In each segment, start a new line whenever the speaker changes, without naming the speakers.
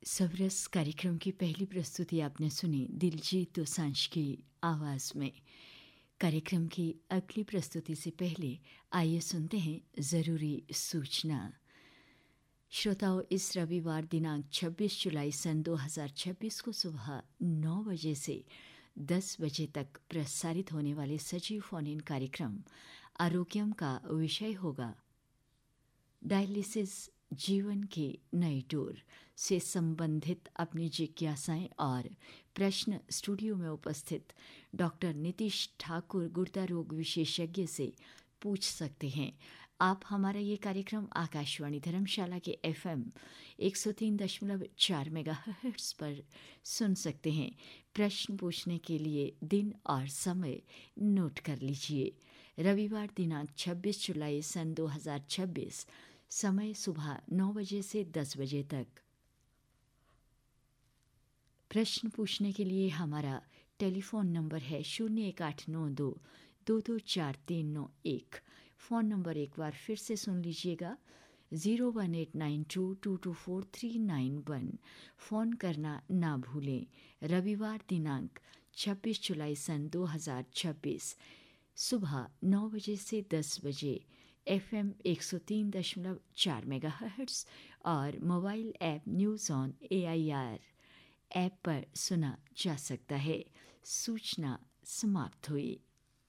सबरस कार्यक्रम की पहली प्रस्तुति आपने सुनी दिलजीत दोसांझ की आवाज़ में। कार्यक्रम की अगली प्रस्तुति से पहले आइए सुनते हैं ज़रूरी सूचना। श्रोताओं, इस रविवार दिनांक 26 जुलाई सन 2026 को सुबह 9 बजे से 10 बजे तक प्रसारित होने वाले सजीव फोन इन कार्यक्रम आरोग्यम का विषय होगा डायलिसिस जीवन की नई टूर से संबंधित अपनी जिज्ञासाएं और प्रश्न स्टूडियो में उपस्थित डॉक्टर नीतीश ठाकुर गुर्दा रोग विशेषज्ञ से पूछ सकते हैं। आप हमारा ये कार्यक्रम आकाशवाणी धर्मशाला के FM 103.4 मेगाहर्ट्ज़ पर सुन सकते हैं। प्रश्न पूछने के लिए दिन और समय नोट कर लीजिए। रविवार दिनांक 26 जुलाई सन 2026, समय सुबह 9 बजे से 10 बजे तक। प्रश्न पूछने के लिए हमारा टेलीफोन नंबर है 01892 224391। फ़ोन नंबर एक बार फिर से सुन लीजिएगा 01892224391। फ़ोन करना ना भूलें। रविवार दिनांक 26 जुलाई सन 2026, सुबह 9 बजे से 10 बजे FM 103.4 मेगाहर्ट्ज़ और mobile app news on AIR app पर सुना जा सकता है। सूचना समाप्त हुई।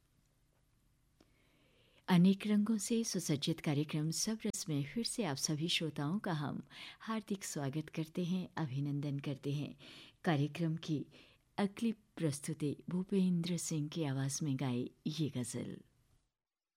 अनेक रंगों से सुसज्जित कार्यक्रम सब रस में फिर से आप सभी श्रोताओं का हम हार्दिक स्वागत करते हैं, अभिनंदन करते हैं। कार्यक्रम की अगली प्रस्तुति भूपेंद्र सिंह की आवाज़ में गाई ये गज़ल।